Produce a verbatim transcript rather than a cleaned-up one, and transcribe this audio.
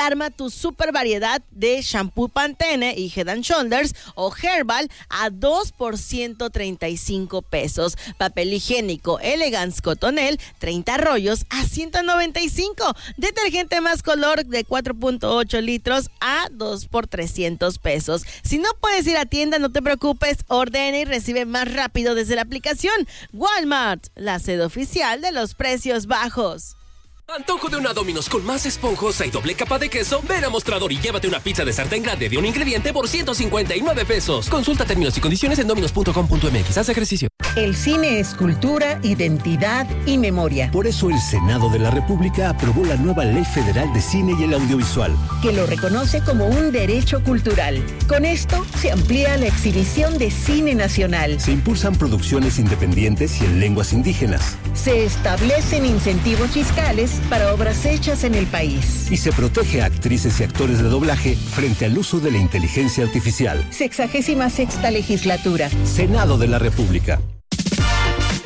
arma tu super variedad de shampoo Pantene y Head and Shoulders o Herbal a dos por ciento treinta y cinco pesos. Papel higiénico Elegance Cotonel, treinta rollos a ciento noventa y cinco. Detergente Más Color de cuatro punto ocho litros a dos por trescientos pesos. Si no puedes ir a tienda, no te preocupes, ordena y recibe más rápido desde la aplicación. Walmart, la sede oficial de los precios bajos. Antojo de una Domino's con más esponjosa y doble capa de queso. Ven a Mostrador y llévate una pizza de sartén grande de un ingrediente por ciento cincuenta y nueve pesos. Consulta términos y condiciones en dominos punto com punto m x. Haz ejercicio. El cine es cultura, identidad y memoria. Por eso el Senado de la República aprobó la nueva Ley Federal de Cine y el Audiovisual, que lo reconoce como un derecho cultural. Con esto se amplía la exhibición de cine nacional. Se impulsan producciones independientes y en lenguas indígenas. Se establecen incentivos fiscales para obras hechas en el país. Y se protege a actrices y actores de doblaje frente al uso de la inteligencia artificial. Sexagésima sexta legislatura. Senado de la República.